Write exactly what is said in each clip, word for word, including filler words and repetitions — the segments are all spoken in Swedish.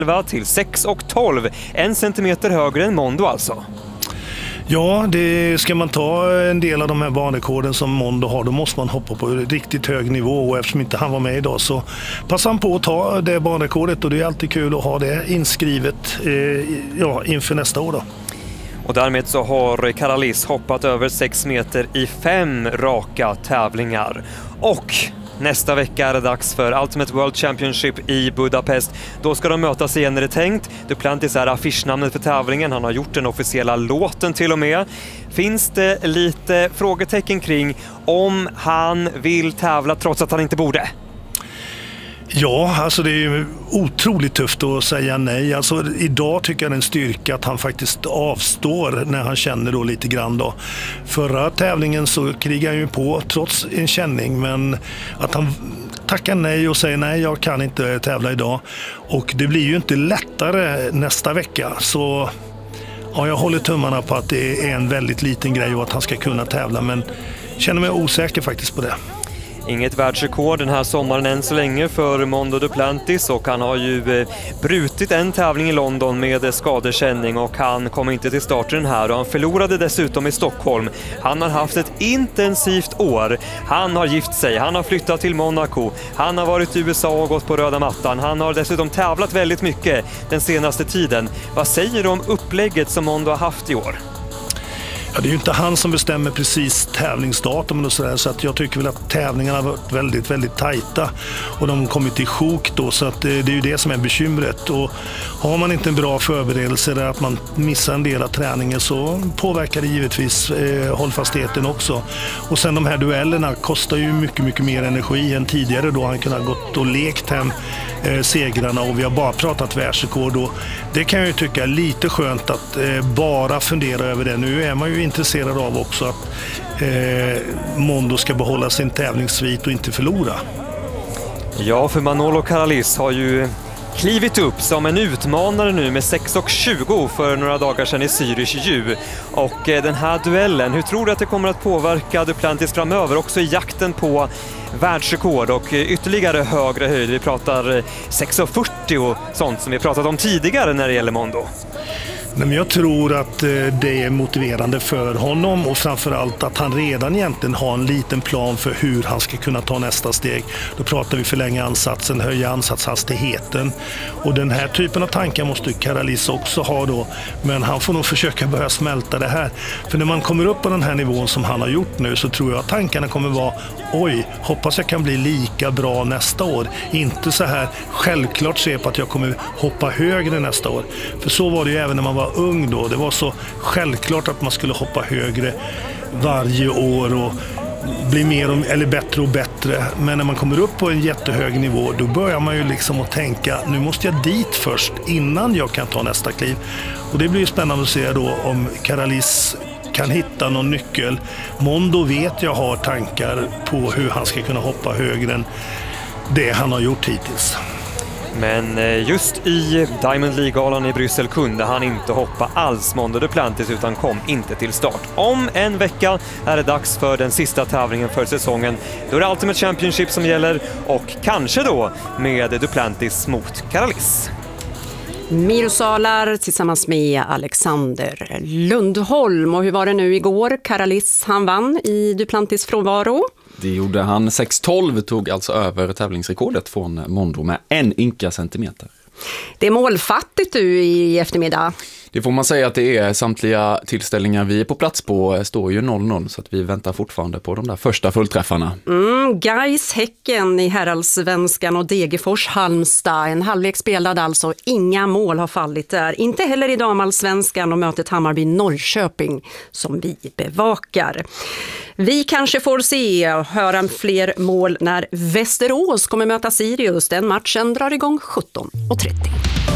till sex och tolv, en centimeter högre än Mondo alltså. Ja, det ska man ta en del av de här banrekorden som Mondo har, då måste man hoppa på riktigt hög nivå, och eftersom inte han var med idag så passar han på att ta det banrekordet, och det är alltid kul att ha det inskrivet eh, ja, inför nästa år då. Och därmed så har Karalis hoppat över sex meter i fem raka tävlingar. Och nästa vecka är det dags för Ultimate World Championship i Budapest. Då ska de mötas igen när det är tänkt. Duplantis är affischnamnet för tävlingen. Han har gjort den officiella låten till och med. Finns det lite frågetecken kring om han vill tävla trots att han inte borde? Ja, alltså det är ju otroligt tufft att säga nej. Alltså idag tycker jag det är en styrka att han faktiskt avstår när han känner då lite grann då. Förra tävlingen så krigar han ju på trots en känning, men att han tackar nej och säger nej, jag kan inte tävla idag. Och det blir ju inte lättare nästa vecka, så ja, jag håller tummarna på att det är en väldigt liten grej och att han ska kunna tävla, men känner mig osäker faktiskt på det. Inget världsrekord den här sommaren än så länge för Mondo Duplantis, och han har ju brutit en tävling i London med skadekänning och han kom inte till starten här, och han förlorade dessutom i Stockholm. Han har haft ett intensivt år. Han har gift sig, han har flyttat till Monaco, han har varit i U S A och gått på röda mattan. Han har dessutom tävlat väldigt mycket den senaste tiden. Vad säger du om upplägget som Mondo har haft i år? Ja, det är ju inte han som bestämmer precis tävlingsdatum och sådär, så att jag tycker väl att tävlingarna har varit väldigt, väldigt tajta och de kommit i sjok då, så att det är ju det som är bekymret. Och har man inte en bra förberedelse där att man missar en del av träningen, så påverkar det givetvis eh, hållfastheten också. Och sen de här duellerna kostar ju mycket, mycket mer energi än tidigare då han kunde ha gått och lekt hem eh, segrarna, och vi har bara pratat världsrekord, och det kan jag ju tycka är lite skönt att eh, bara fundera över det. Nu är man ju intresserad av också att eh, Mondo ska behålla sin tävlingssvit och inte förlora. Ja, för Manolo Karalis har ju klivit upp som en utmanare nu med sex och tjugo för några dagar sedan i Zürich ju. Och eh, den här duellen, hur tror du att det kommer att påverka Duplantis framöver också i jakten på världsrekord och ytterligare högre höjd? Vi pratar sex och fyrtio och sånt som vi pratat om tidigare när det gäller Mondo. Men jag tror att det är motiverande för honom, och framförallt att han redan egentligen har en liten plan för hur han ska kunna ta nästa steg. Då pratar vi förlänga ansatsen, höja ansatshastigheten, och den här typen av tankar måste Karalis också ha då, men han får nog försöka börja smälta det här. För när man kommer upp på den här nivån som han har gjort nu, så tror jag att tankarna kommer vara oj, hoppas jag kan bli lika bra nästa år. Inte så här självklart se på att jag kommer hoppa högre nästa år. För så var det ju även när man var ung då. Det var så självklart att man skulle hoppa högre varje år och bli mer och, eller bättre och bättre. Men när man kommer upp på en jättehög nivå, då börjar man ju liksom att tänka, nu måste jag dit först innan jag kan ta nästa kliv. Och det blir ju spännande att se då om Karalis kan hitta någon nyckel. Mondo vet jag har tankar på hur han ska kunna hoppa högre än det han har gjort hittills. Men just i Diamond League-galan i Bryssel kunde han inte hoppa alls, Mondo Duplantis, utan kom inte till start. Om en vecka är det dags för den sista tävlingen för säsongen. Då är det Ultimate Championship som gäller, och kanske då med Duplantis mot Karalis. Miro Salar tillsammans med Alexander Lundholm. Och hur var det nu igår? Karalis, han vann i Duplantis frånvaro. Det gjorde han. sex tolv tog alltså över tävlingsrekordet från Mondo med en ynka centimeter. Det är målfattigt du i eftermiddag. Det får man säga att det är. Samtliga tillställningar vi är på plats på står ju noll noll, så att vi väntar fortfarande på de där första fullträffarna. Mm, Gais Häcken i herrallsvenskan och Degerfors Halmstad. En halvlek spelad alltså, inga mål har fallit där. Inte heller i damallsvenskan och mötet Hammarby Norrköping som vi bevakar. Vi kanske får se och höra fler mål när Västerås kommer möta Sirius. Den matchen drar igång sjutton och trettio.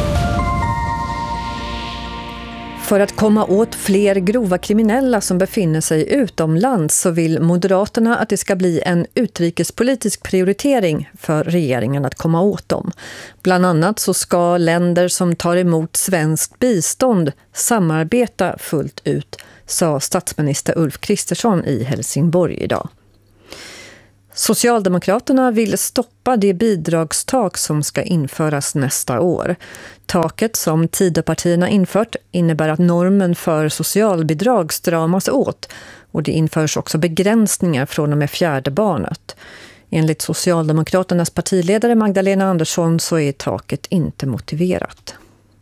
För att komma åt fler grova kriminella som befinner sig utomlands så vill Moderaterna att det ska bli en utrikespolitisk prioritering för regeringen att komma åt dem. Bland annat så ska länder som tar emot svenskt bistånd samarbeta fullt ut, sa statsminister Ulf Kristersson i Helsingborg idag. Socialdemokraterna vill stoppa det bidragstak som ska införas nästa år. Taket som Tidöpartierna infört innebär att normen för socialbidrag stramas åt och det införs också begränsningar från och med fjärde barnet. Enligt Socialdemokraternas partiledare Magdalena Andersson så är taket inte motiverat.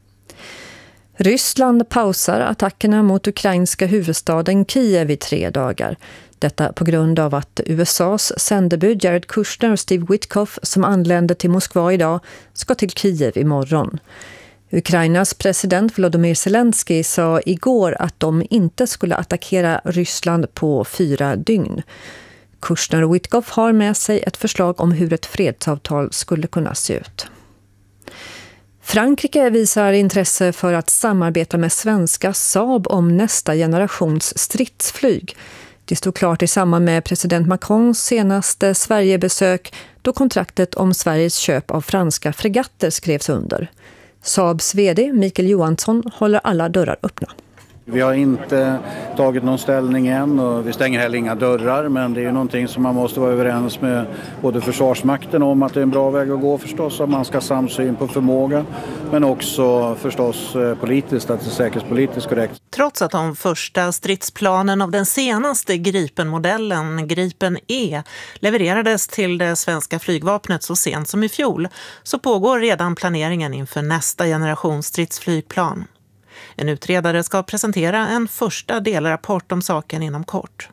Ryssland pausar attackerna mot ukrainska huvudstaden Kiev i tre dagar. Detta på grund av att U S A:s sändebud Jared Kushner och Steve Witkoff som anlände till Moskva idag ska till Kiev imorgon. Ukrainas president Volodymyr Zelensky sa igår att de inte skulle attackera Ryssland på fyra dygn. Kushner och Witkoff har med sig ett förslag om hur ett fredsavtal skulle kunna se ut. Frankrike visar intresse för att samarbeta med svenska Saab om nästa generations stridsflyg. Det stod klart i samband med president Macrons senaste Sverigebesök då kontraktet om Sveriges köp av franska fregatter skrevs under. Saabs vd Mikael Johansson håller alla dörrar öppna. Vi har inte tagit någon ställning än och vi stänger heller inga dörrar, men det är ju någonting som man måste vara överens med både Försvarsmakten om att det är en bra väg att gå förstås, att man ska ha samsyn på förmåga, men också förstås politiskt, att det är säkerhetspolitiskt korrekt. Trots att de första stridsplanen av den senaste Gripen-modellen, Gripen E, levererades till det svenska flygvapnet så sent som i fjol, så pågår redan planeringen inför nästa generation stridsflygplan. En utredare ska presentera en första delrapport om saken inom kort.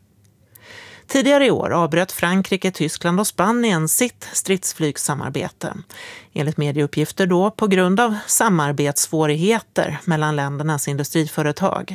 Tidigare i år avbröt Frankrike, Tyskland och Spanien sitt stridsflygssamarbete. Enligt medieuppgifter då på grund av samarbetssvårigheter mellan ländernas industriföretag.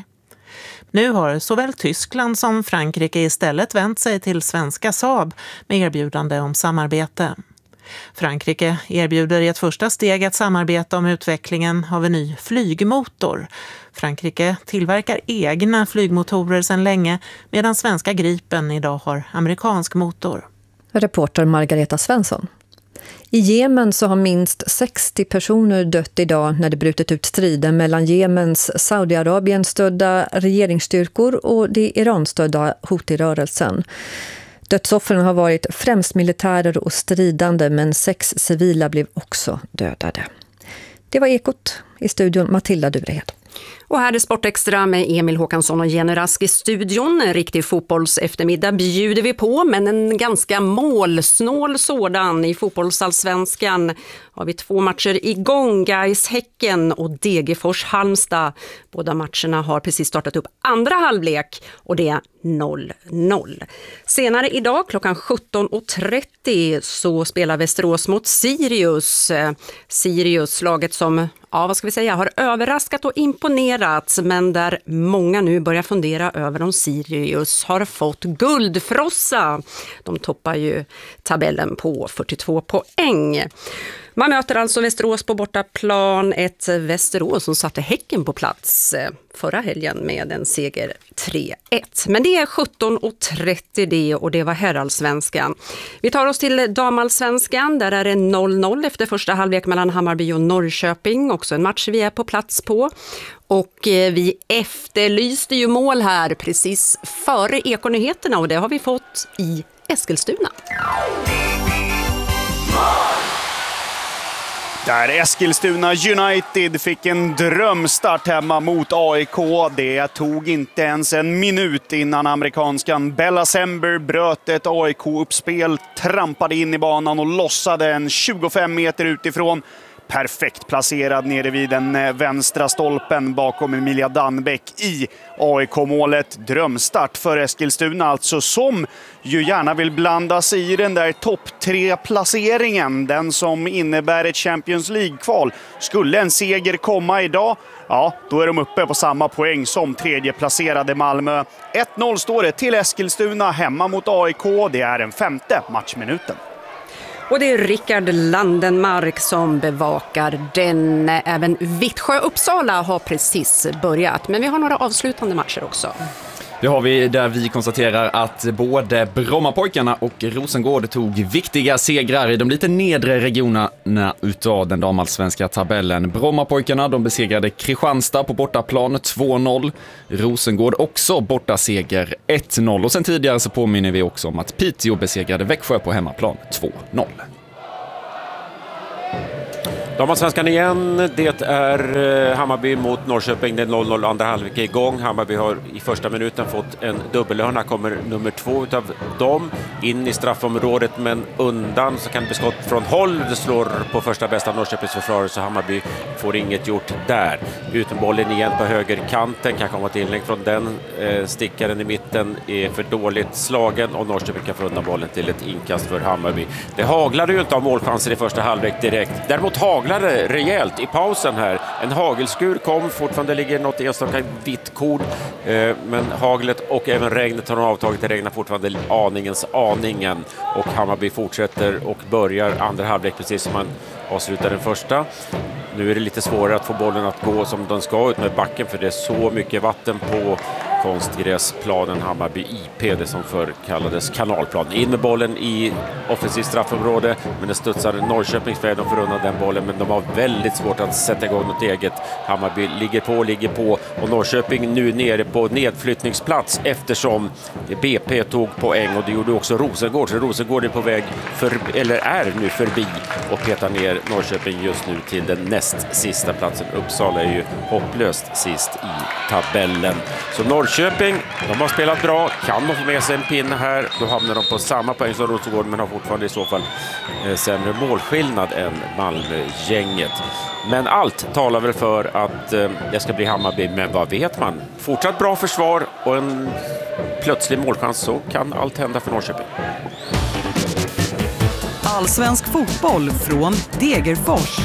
Nu har såväl Tyskland som Frankrike istället vänt sig till svenska Saab med erbjudande om samarbete. Frankrike erbjuder i ett första steg att samarbeta om utvecklingen av en ny flygmotor. Frankrike tillverkar egna flygmotorer sedan länge medan svenska Gripen idag har amerikansk motor. Reporter Margareta Svensson. I Jemen så har minst sextio personer dött idag när det brutit ut striden mellan Jemens Saudiarabien-stödda regeringsstyrkor och det Iran-stödda Houthi-rörelsen. Dödsoffren har varit främst militärer och stridande, men sex civila blev också dödade. Det var Ekot, i studion Matilda Durehed. Och här är Sportextra med Emil Håkansson och Jenny Rask i studion. En riktig fotbolls eftermiddag bjuder vi på, men en ganska målsnål sådan. I fotbollsallsvenskan har vi två matcher igång. Gais Häcken och Degerfors Halmstad. Båda matcherna har precis startat upp andra halvlek och det är noll noll. Senare idag klockan sjutton och trettio så spelar Västerås mot Sirius. Sirius, laget som, ja vad ska vi säga, har överraskat och imponerat, men där många nu börjar fundera över om Sirius har fått guldfrossa. De toppar ju tabellen på fyrtiotvå poäng. Man möter alltså Västerås på bortaplan, ett Västerås som satte Häcken på plats förra helgen med en seger tre ett. Men det är sjutton och trettio det och det var herrallsvenskan. Vi tar oss till damallsvenskan, där är det noll noll efter första halvlek mellan Hammarby och Norrköping. Också en match vi är på plats på. Och vi efterlyste ju mål här precis före Ekonyheterna och det har vi fått i Eskilstuna. Där Eskilstuna United fick en drömstart hemma mot A I K. Det tog inte ens en minut innan amerikanskan Bella Sember bröt ett A I K-uppspel, trampade in i banan och lossade en tjugofem meter utifrån. Perfekt placerad nere vid den vänstra stolpen bakom Emilia Danbeck i A I K-målet. Drömstart för Eskilstuna alltså, som ju gärna vill blanda sig i den där topp tre placeringen. Den som innebär ett Champions League-kval. Skulle en seger komma idag, ja då är de uppe på samma poäng som tredje placerade Malmö. ett noll står det till Eskilstuna hemma mot A I K. Det är den femte matchminuten. Och det är Rickard Landenmark som bevakar den. Även Vittsjö Uppsala har precis börjat. Men vi har några avslutande matcher också. Det har vi där vi konstaterar att både Brommapojkarna och Rosengård tog viktiga segrar i de lite nedre regionerna utav den damallsvenska tabellen. Brommapojkarna de besegrade Kristianstad på bortaplan två noll. Rosengård också bortaseger ett noll. Och sen tidigare så påminner vi också om att Piteå besegrade Växjö på hemmaplan två noll. Damallsvenskan igen, det är Hammarby mot Norrköping, det är noll noll, andra halvlek igång. Hammarby har i första minuten fått en dubbelhörna, kommer nummer två utav dem in i straffområdet, men undan så kan det bli skott från håll. Det slår på första bästa Norrköpings försvarare, så Hammarby får inget gjort där. Utenbollen igen på högerkanten, kan komma till inlägg från den. Eh, stickaren i mitten är för dåligt slagen och Norrköping kan få undan bollen till ett inkast för Hammarby. Det haglade ju inte av målchanser i första halvlek direkt. Däremot haglade rejält i pausen här. En hagelskur kom, fortfarande ligger något enstaka vitt kord, eh, men haglet och även regnet har avtagit. Det regnar fortfarande aningens aningen och Hammarby fortsätter och börjar andra halvlek precis som man avslutar den första. Nu är det lite svårare att få bollen att gå som den ska ut med backen, för det är så mycket vatten på konstgräsplanen Hammarby I P, det som förr kallades kanalplan. In med bollen i offensivt straffområde, men det studsar Norrköpings väg. De får undan den bollen, men de har väldigt svårt att sätta igång något eget. Hammarby ligger på, ligger på och Norrköping nu nere på nedflyttningsplats eftersom B P tog poäng, och det gjorde också Rosengård. Så Rosengård är på väg, för, eller är nu förbi och petar ner Norrköping just nu till den näst sista platsen. Uppsala är ju hopplöst sist i tabellen. Så Norrköping, de har spelat bra, kan de få med sig en pinne här, då hamnar de på samma poäng som Rosengård, men har fortfarande i så fall eh, sämre målskillnad än Malmö-gänget. Men allt talar väl för att eh, det ska bli Hammarby, men vad vet man? Fortsatt bra försvar och en plötslig målchans, så kan allt hända för Norrköping. Allsvensk fotboll från Degerfors.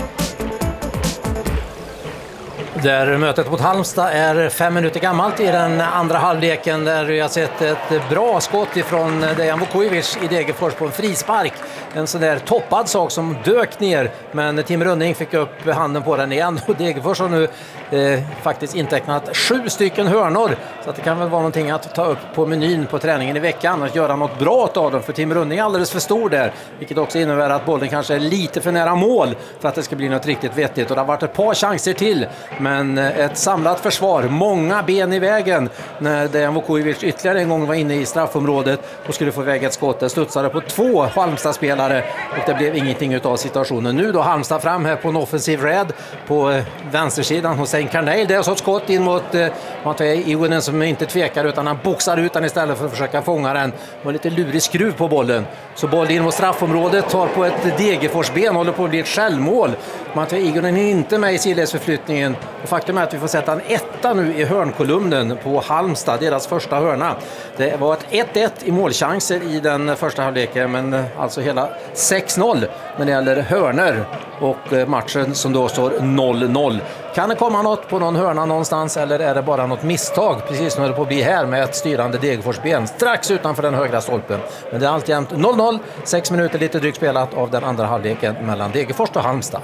Där mötet mot Halmstad är fem minuter gammalt i den andra halvleken, där vi har sett ett bra skott ifrån Dejan Vukovic i Degerfors på en frispark. En sån där toppad sak som dök ner, men Tim Rönning fick upp handen på den igen, och Degerfors har nu eh, faktiskt intecknat sju stycken hörnor, så att det kan väl vara någonting att ta upp på menyn på träningen i veckan och göra något bra av dem, för Tim Rönning är alldeles för stor där, vilket också innebär att bollen kanske är lite för nära mål för att det ska bli något riktigt vettigt, och det har varit ett par chanser till, men ett samlat försvar, många ben i vägen när Dejan Vukovic ytterligare en gång var inne i straffområdet och skulle få iväg ett skott. Det studsade på två Halmstad-spelare och det blev ingenting utav situationen. Nu då Halmstad fram här på en offensiv räd på vänstersidan hos Hussein Karneil. Det är så ett skott in mot eh, Igonen som inte tvekar, utan han boxar ut den istället för att försöka fånga den. Det var lite lurig skruv på bollen. Så boll in mot straffområdet, tar på ett Degerforsben, håller på att bli ett självmål. Mattias Igonen är inte med i sidledsförflyttningen, och faktum är att vi får sätta en etta nu i hörnkolumnen på Halmstad, deras första hörna. Det var ett ett ett i målchanser i den första halvleken, men alltså hela sex noll när det gäller hörnor, och matchen som då står noll noll. Kan det komma något på någon hörna någonstans, eller är det bara något misstag, precis som det på att bli här med ett styrande Degerforsben strax utanför den högra stolpen? Men det är alltjämt noll noll, sex minuter lite drygt spelat av den andra halvleken mellan Degerfors och Halmstad.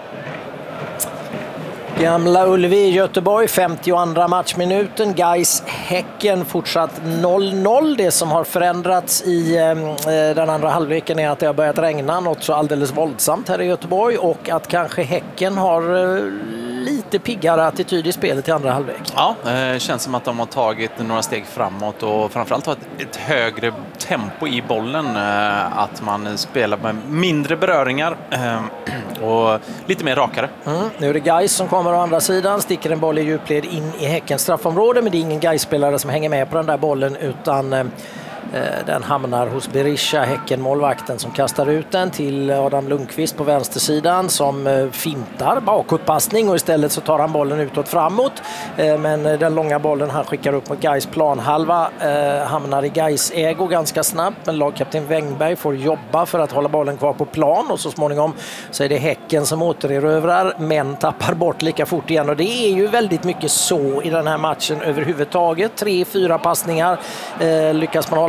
Gamla Ullevi, Göteborg, femtioandra matchminuten. Gais Häcken fortsatt noll noll. Det som har förändrats i eh, den andra halvleken är att det har börjat regna något så alldeles våldsamt här i Göteborg, och att kanske Häcken har eh, lite piggare attityd i spelet i andra halvlek. Ja, det känns som att de har tagit några steg framåt och framförallt har ett, ett högre tempo i bollen. Att man spelar med mindre beröringar och lite mer rakare. Mm. Nu är det Gais som kommer å andra sidan, sticker en boll i djupled in i Häckens straffområde, men det är ingen Gais-spelare som hänger med på den där bollen, utan den hamnar hos Berisha, Häcken-målvakten, som kastar ut den till Adam Lundqvist på vänstersidan, som fintar bakåtpassning, och istället så tar han bollen utåt framåt. Men den långa bollen han skickar upp på Gais planhalva hamnar i Gais ägo ganska snabbt, men lagkapten Wängberg får jobba för att hålla bollen kvar på plan, och så småningom så är det Häcken som återerövrar, men tappar bort lika fort igen, och det är ju väldigt mycket så i den här matchen överhuvudtaget. Tre, fyra passningar lyckas man hålla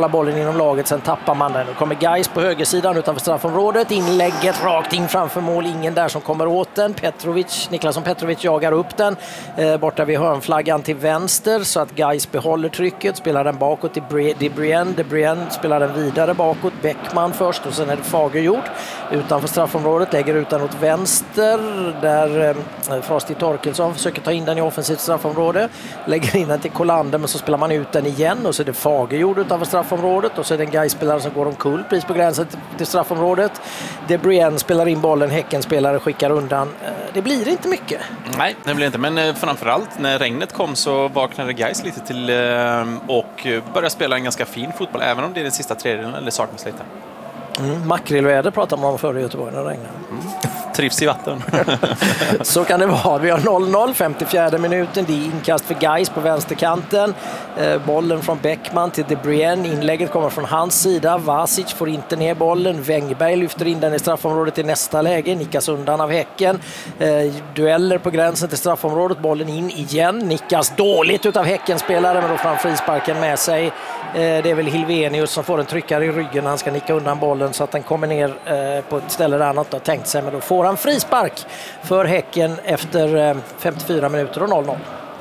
hålla bollen inom laget, sen tappar man den. Nu kommer Gais på högersidan utanför straffområdet, inlägget rakt in framför mål, ingen där som kommer åt den. Petrovic, Niklasson Petrovic jagar upp den eh, borta vid hörnflaggan till vänster så att Gais behåller trycket, spelar den bakåt till De Bruyne, De Bruyne spelar den vidare bakåt, Bäckman först och sen är det Fagerjord utanför straffområdet, lägger ut den åt vänster där eh, Frosty Torkelsson försöker ta in den i offensivt straffområde, lägger in den till Kolander men så spelar man ut den igen och så är det Fagerjord utanför straffområdet och så är det en Gais-spelare som går omkull precis på gränsen till, till straffområdet. De Bruyne spelar in bollen, Häcken-spelare skickar undan. Eh, det blir inte mycket. Nej, det blir inte, men eh, framförallt när regnet kom så vaknade Gais lite till eh, och började spela en ganska fin fotboll, även om det är den sista tredjedelen eller saknas lite. Mm, makrillväder pratar man om förr i Göteborg när det regnar. Mm. Trivs i vatten. Så kan det vara. Vi har noll noll, femtiofjärde minuten. Det är inkast för Gais på vänsterkanten. Eh, bollen från Bäckman till De Bruyne. Inlägget kommer från hans sida. Vasic får inte ner bollen. Wängberg lyfter in den i straffområdet i nästa läge. Nickas undan av Häcken. Eh, dueller på gränsen till straffområdet. Bollen in igen. Nickas dåligt utav Häckenspelare, men då får han frisparken med sig. Eh, det är väl Hilvenius som får en tryckare i ryggen. Han ska nicka undan bollen så att den kommer ner eh, på ett ställe där han inte har tänkt sig. Men då får han frispark för Häcken efter femtiofyra minuter och noll noll.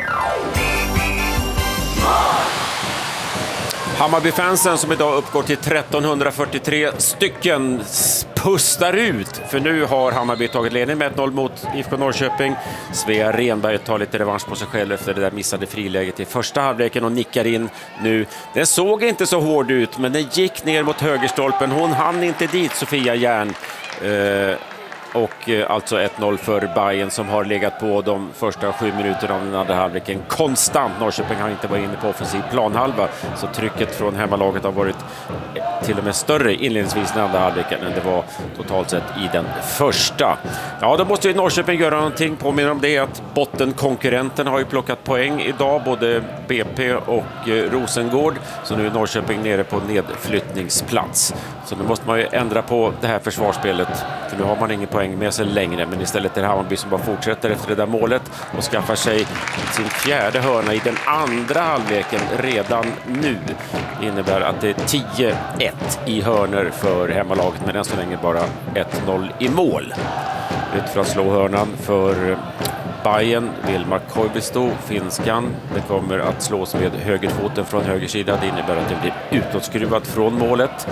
Hammarby-fansen som idag uppgår till tretton fyrtiotre stycken pustar ut. För nu har Hammarby tagit ledning med ett noll mot I F K Norrköping. Svea Renberg tar lite revansch på sig själv efter det där missade friläget i första halvleken och nickar in nu. Den såg inte så hård ut, men den gick ner mot högerstolpen. Hon hann inte dit, Sofia Järn. Eh, Och alltså ett noll för Bayern som har legat på de första sju minuterna av den andra halvleken konstant. Norrköping har inte varit inne på offensiv planhalva, så trycket från hemmalaget har varit till och med större inledningsvis i den andra halvleken än det var totalt sett i den första. Ja, då måste ju Norrköping göra någonting. Påminner om det att bottenkonkurrenten har ju plockat poäng idag, både B P och Rosengård, så nu är Norrköping nere på nedflyttningsplats. Så nu måste man ju ändra på det här försvarsspelet, för nu har man ingen poäng med sig längre, men istället är det Hammarby som bara fortsätter efter det där målet och skaffar sig sin fjärde hörna i den andra halvleken redan nu. Det innebär att det är tio ett i hörnor för hemmalaget, men än så länge bara ett noll i mål. Ut för att slå hörnan för Bayern, Vilmar Koivisto, finskan. Det kommer att slås med högerfoten från höger sida. Det innebär att det blir utåtskruvat från målet.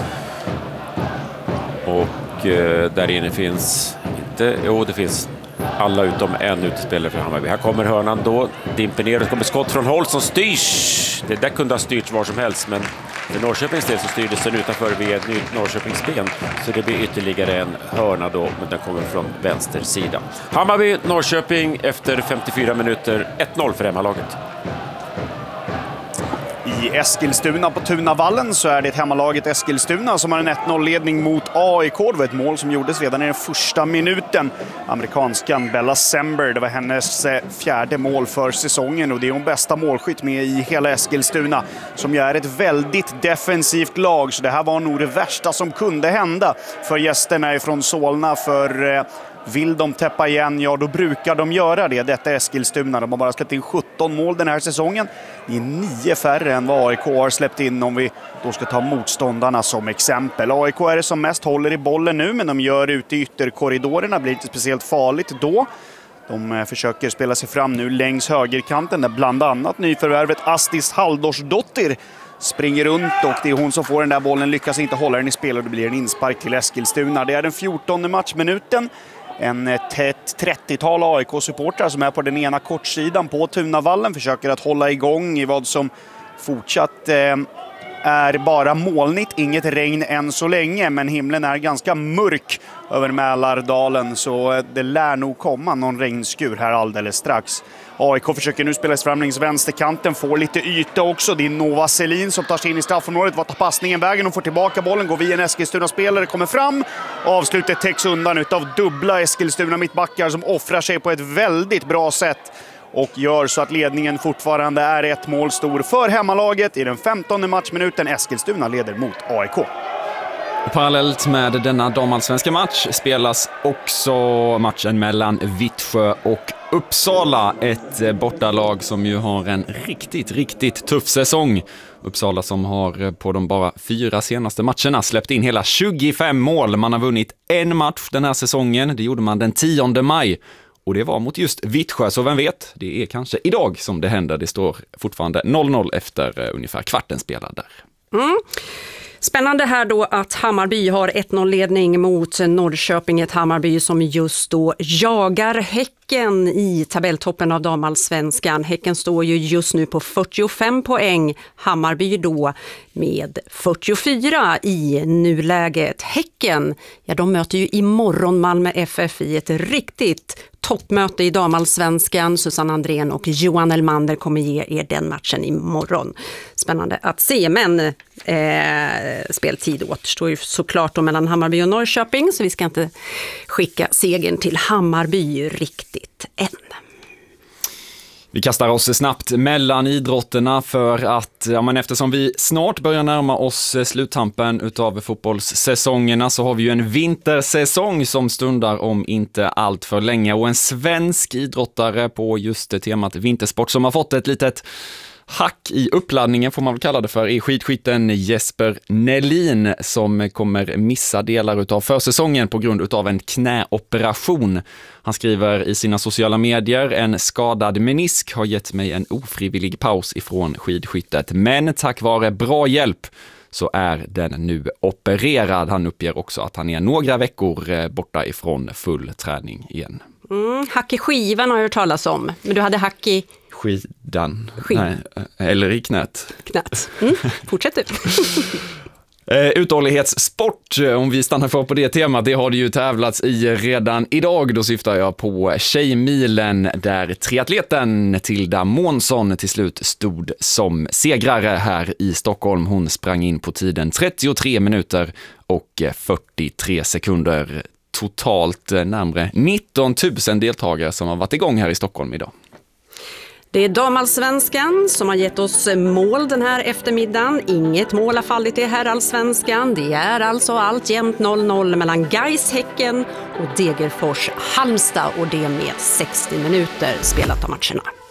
Och eh, där inne finns inte, jo det finns alla utom en utespelare för Hammarby. Här kommer hörnan då, dimper ner och kommer skott från håll som styrs. Det där kunde ha styrts var som helst, men för Norrköpings del så styrdes den utanför via ett nytt Norrköpingsben. Så det blir ytterligare en hörna då, men den kommer från vänster sida. Hammarby, Norrköping efter femtiofyra minuter, ett noll för hemmalaget. I Eskilstuna på Tunavallen så är det hemmalaget Eskilstuna som har en ett noll-ledning mot A I K. Det var ett mål som gjordes redan i den första minuten. Amerikanskan Bella Sember, det var hennes fjärde mål för säsongen och det är hon bästa målskytt med i hela Eskilstuna, som ju är ett väldigt defensivt lag. Så det här var nog det värsta som kunde hända för gästerna ifrån Solna, för vill de täppa igen, ja då brukar de göra det. Detta är Eskilstuna. De har bara släppt in sjutton mål den här säsongen. Det är nio färre än vad A I K har släppt in om vi då ska ta motståndarna som exempel. A I K är det som mest håller i bollen nu, men de gör ute i ytterkorridorerna. Blir inte speciellt farligt då. De försöker spela sig fram nu längs högerkanten där bland annat nyförvärvet Astis Haldorsdottir springer runt, och det är hon som får den där bollen, lyckas inte hålla den i spel och det blir en inspark till Eskilstuna. Det är den fjortonde matchminuten. En tätt trettiotal A I K-supportrar som är på den ena kortsidan på Tunavallen försöker att hålla igång i vad som fortsatt eh, är bara molnigt. Inget regn än så länge, men himlen är ganska mörk över Mälardalen, så det lär nog komma någon regnskur här alldeles strax. A I K försöker nu spela sig fram längs vänsterkanten, får lite yta också. Det är Nova Selin som tar sig in i straffområdet. Vad tar passningen vägen? Och får tillbaka bollen, går via en Eskilstuna-spelare, kommer fram. Avslutet täcks undan utav dubbla Eskilstuna mittbackar som offrar sig på ett väldigt bra sätt och gör så att ledningen fortfarande är ett mål stor för hemmalaget i den femtonde matchminuten. Eskilstuna leder mot A I K. Parallellt med denna damallsvenska match spelas också matchen mellan Vittsjö och Uppsala. Ett bortalag som ju har en riktigt, riktigt tuff säsong. Uppsala som har på de bara fyra senaste matcherna släppt in hela tjugofem mål. Man har vunnit en match den här säsongen. Det gjorde man den tionde maj. Och det var mot just Vittsjö, så vem vet, det är kanske idag som det händer. Det står fortfarande noll noll efter ungefär kvarten spelad där. Mm. Spännande här då att Hammarby har ett noll-ledning mot Norrköping, ett Hammarby som just då jagar Häcken i tabelltoppen av damallsvenskan. Häcken står ju just nu på fyrtiofem poäng, Hammarby då med fyrtiofyra i nuläget. Häcken, ja de möter ju imorgon Malmö F F i ett riktigt toppmöte i damallsvenskan. Susanne Andrén och Johan Elmander kommer ge er den matchen imorgon. Spännande att se, men eh, speltid återstår ju såklart då mellan Hammarby och Norrköping, så vi ska inte skicka segern till Hammarby riktigt än. Vi kastar oss snabbt mellan idrotterna för att ja, men eftersom vi snart börjar närma oss sluttampen utav fotbollssäsongerna så har vi ju en vintersäsong som stundar om inte allt för länge, och en svensk idrottare på just temat vintersport som har fått ett litet hack i uppladdningen får man väl kalla det för, är skidskytten Jesper Nelin som kommer missa delar utav försäsongen på grund utav en knäoperation. Han skriver i sina sociala medier: en skadad menisk har gett mig en ofrivillig paus ifrån skidskyttet, men tack vare bra hjälp så är den nu opererad. Han uppger också att han är några veckor borta ifrån full träning igen. Mm, hack i skivan har jag hört talas om, men du hade hack i skidan. Skid. Nej, eller i knät. Knät. Mm, fortsätt du. Uthållighetssport, om vi stannar för på det temat, det har det ju tävlats i redan idag. Då syftar jag på Tjejmilen där triatleten Tilda Månsson till slut stod som segrare här i Stockholm. Hon sprang in på tiden trettiotre minuter och fyrtiotre sekunder. Totalt närmare nitton tusen deltagare som har varit igång här i Stockholm idag. Det är damallsvenskan som har gett oss mål den här eftermiddagen. Inget mål har fallit i herrallsvenskan. Det är alltså alltjämt noll noll mellan Gais Häcken och Degerfors Halmstad, och det med sextio minuter spelat av matcherna.